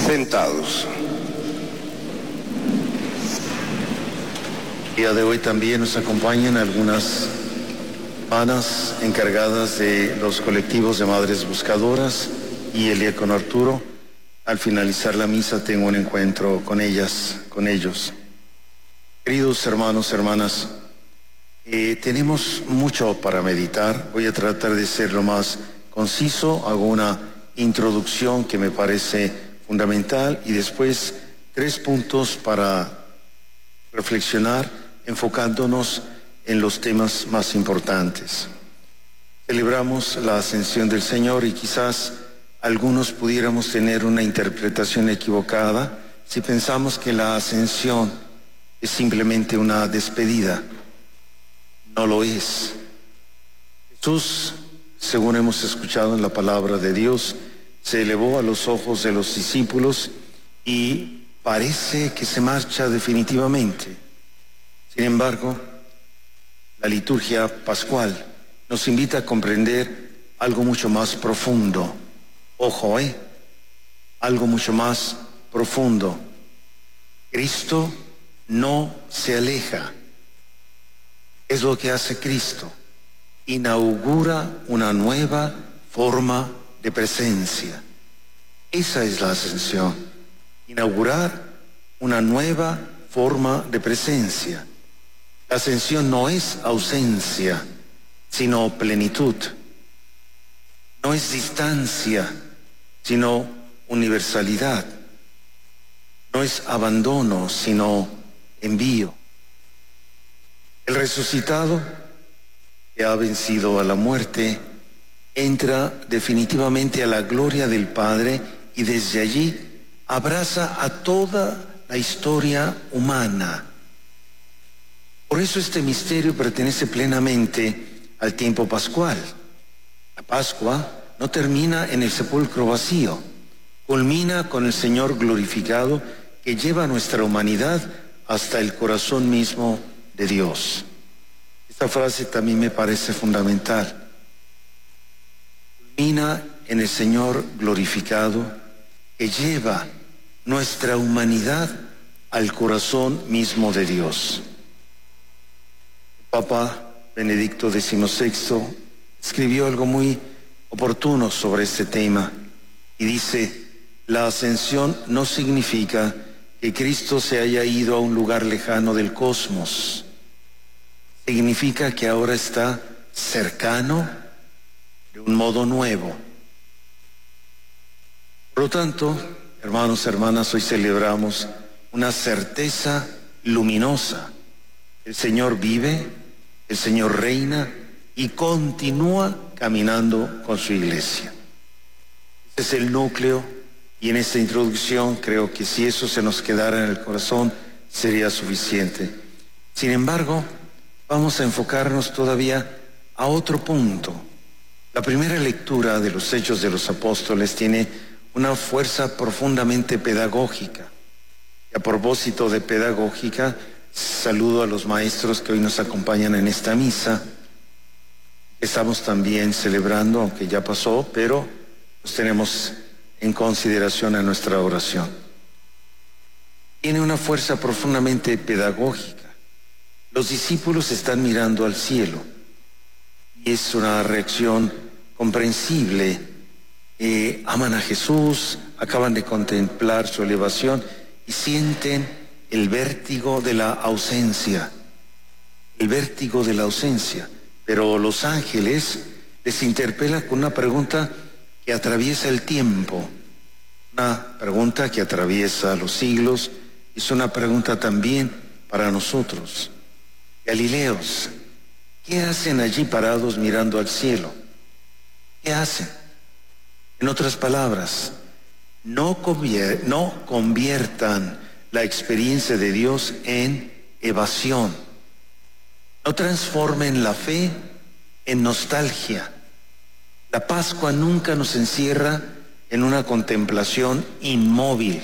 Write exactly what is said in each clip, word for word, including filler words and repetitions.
Sentados. El día de hoy también nos acompañan algunas hermanas encargadas de los colectivos de madres buscadoras y el diácono Arturo. Al finalizar la misa tengo un encuentro con ellas, con ellos. Queridos hermanos, hermanas, eh, tenemos mucho para meditar. Voy a tratar de ser lo más conciso. Hago una introducción que me parece fundamental y después tres puntos para reflexionar, enfocándonos en los temas más importantes. Celebramos la ascensión del Señor y quizás algunos pudiéramos tener una interpretación equivocada si pensamos que la ascensión es simplemente una despedida. No lo es. Jesús, según hemos escuchado en la palabra de Dios, se elevó a los ojos de los discípulos y parece que se marcha definitivamente. Sin embargo, la liturgia pascual nos invita a comprender algo mucho más profundo. Ojo, ¿eh? Algo mucho más profundo. Cristo no se aleja. Es lo que hace Cristo. Inaugura una nueva forma de presencia. Esa es la ascensión. Inaugurar una nueva forma de presencia. La ascensión no es ausencia, sino plenitud. No es distancia, sino universalidad. No es abandono, sino envío. El resucitado, que ha vencido a la muerte, entra definitivamente a la gloria del Padre y desde allí abraza a toda la historia humana. Por eso este misterio pertenece plenamente al tiempo pascual. La Pascua no termina en el sepulcro vacío, culmina con el Señor glorificado que lleva a nuestra humanidad hasta el corazón mismo de Dios. Esta frase también me parece fundamental. Culmina en el Señor glorificado que lleva nuestra humanidad al corazón mismo de Dios. El Papa Benedicto dieciséis escribió algo muy oportuno sobre este tema y dice: la ascensión no significa que Cristo se haya ido a un lugar lejano del cosmos. Significa que ahora está cercano de un modo nuevo. Por lo tanto, hermanos, hermanas, hoy celebramos una certeza luminosa. El Señor vive, el Señor reina y continúa caminando con su iglesia. Ese es el núcleo y en esta introducción creo que si eso se nos quedara en el corazón sería suficiente. Sin embargo, vamos a enfocarnos todavía a otro punto. La primera lectura de los Hechos de los Apóstoles tiene una fuerza profundamente pedagógica. Y a propósito de pedagógica, saludo a los maestros que hoy nos acompañan en esta misa. Estamos también celebrando, aunque ya pasó, pero los tenemos en consideración en nuestra oración. Tiene una fuerza profundamente pedagógica. Los discípulos están mirando al cielo y es una reacción comprensible. Eh, aman a Jesús, acaban de contemplar su elevación y sienten el vértigo de la ausencia, el vértigo de la ausencia. Pero los ángeles les interpelan con una pregunta que atraviesa el tiempo, una pregunta que atraviesa los siglos, es una pregunta también para nosotros. Galileos, ¿qué hacen allí parados mirando al cielo? ¿Qué hacen? En otras palabras, no, convier- no conviertan la experiencia de Dios en evasión. No transformen la fe en nostalgia. La Pascua nunca nos encierra en una contemplación inmóvil.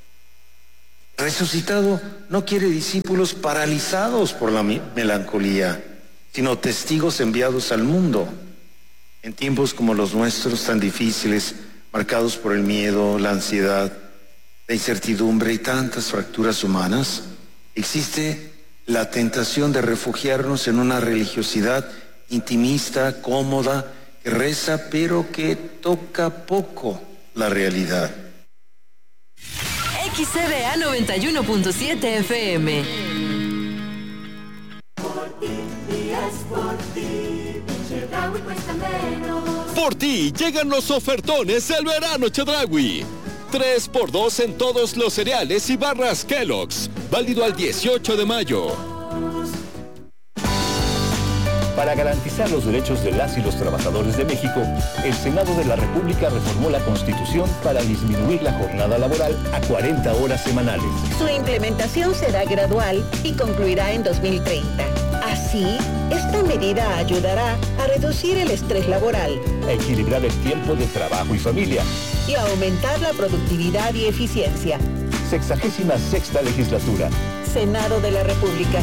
El resucitado no quiere discípulos paralizados por la melancolía, sino testigos enviados al mundo. En tiempos como los nuestros, tan difíciles, marcados por el miedo, la ansiedad, la incertidumbre y tantas fracturas humanas, existe la tentación de refugiarnos en una religiosidad intimista, cómoda, que reza pero que toca poco la realidad. X C B A noventa y uno punto siete F M. Por ti, y es por ti, Chedraui cuesta menos. Por ti llegan los ofertones del verano Chedraui. tres por dos en todos los cereales y barras Kellogg's. Válido al dieciocho de mayo. Para garantizar los derechos de las y los trabajadores de México, el Senado de la República reformó la Constitución para disminuir la jornada laboral a cuarenta horas semanales. Su implementación será gradual y concluirá en dos mil treinta. Así, esta medida ayudará a reducir el estrés laboral, a equilibrar el tiempo de trabajo y familia y a aumentar la productividad y eficiencia. Sexagésima sexta legislatura. Senado de la República.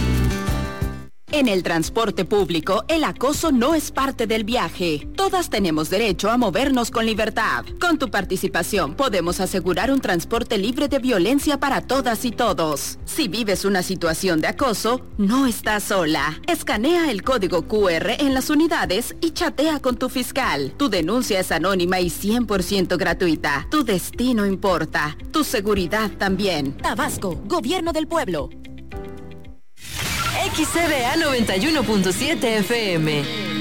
En el transporte público, el acoso no es parte del viaje. Todas tenemos derecho a movernos con libertad. Con tu participación podemos asegurar un transporte libre de violencia para todas y todos. Si vives una situación de acoso, no estás sola. Escanea el código Q R en las unidades y chatea con tu fiscal. Tu denuncia es anónima y cien por ciento gratuita. Tu destino importa. Tu seguridad también. Tabasco, Gobierno del Pueblo. X C B A noventa y uno punto siete F M.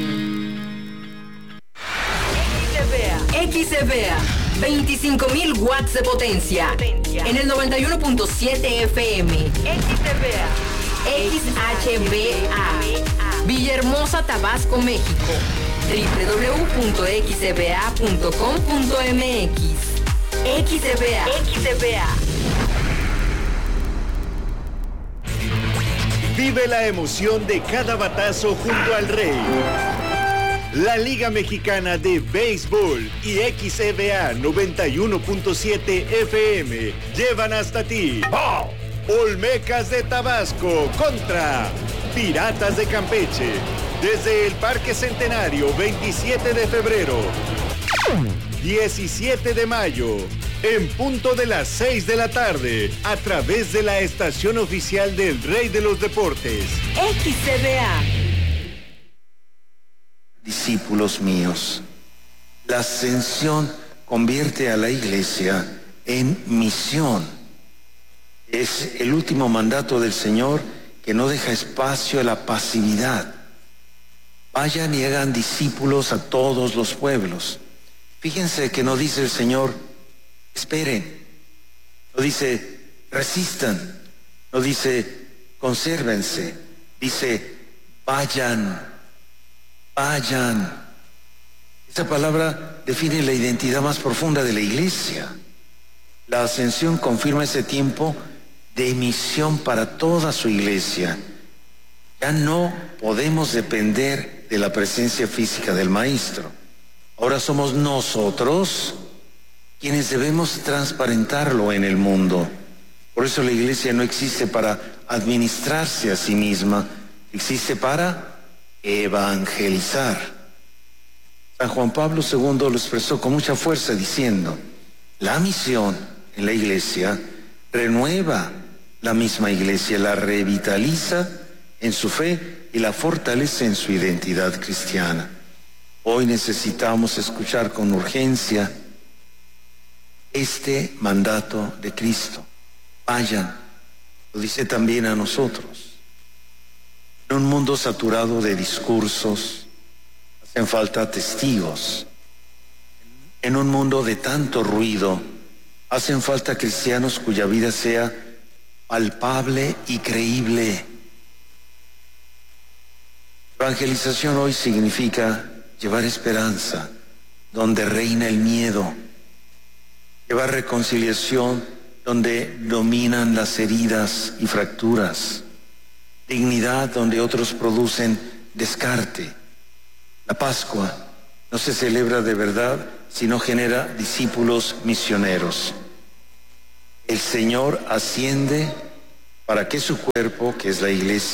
X C B A, veinticinco mil watts de potencia. En el noventa y uno punto siete F M. X C B A. X H B A. Villahermosa, Tabasco, México. doble u doble u doble u punto x c b a punto com punto m x. X C B A. X C B A. Vive la emoción de cada batazo junto al Rey. La Liga Mexicana de Béisbol y X C B A noventa y uno punto siete F M llevan hasta ti Olmecas de Tabasco contra Piratas de Campeche. Desde el Parque Centenario, veintisiete de febrero, diecisiete de mayo, en punto de las seis de la tarde, a través de la estación oficial del Rey de los Deportes. X C B A. Discípulos míos, la ascensión convierte a la iglesia en misión. Es el último mandato del Señor que no deja espacio a la pasividad. Vayan y hagan discípulos a todos los pueblos. Fíjense que no dice el Señor, esperen, no dice resistan, no dice consérvense, dice vayan, vayan. Esa palabra define la identidad más profunda de la iglesia. La ascensión confirma ese tiempo de misión para toda su iglesia. Ya no podemos depender de la presencia física del Maestro. Ahora somos nosotros quienes debemos transparentarlo en el mundo. Por eso la iglesia no existe para administrarse a sí misma, existe para evangelizar. San Juan Pablo segundo lo expresó con mucha fuerza diciendo, la misión en la iglesia renueva la misma iglesia, la revitaliza en su fe y la fortalece en su identidad cristiana. Hoy necesitamos escuchar con urgencia este mandato de Cristo. Vayan, lo dice también a nosotros. En un mundo saturado de discursos, hacen falta testigos. En un mundo de tanto ruido, hacen falta cristianos cuya vida sea palpable y creíble. Evangelización hoy significa llevar esperanza donde reina el miedo, llevar reconciliación donde dominan las heridas y fracturas, dignidad donde otros producen descarte. La Pascua no se celebra de verdad si no genera discípulos misioneros. El Señor asciende para que su cuerpo, que es la iglesia,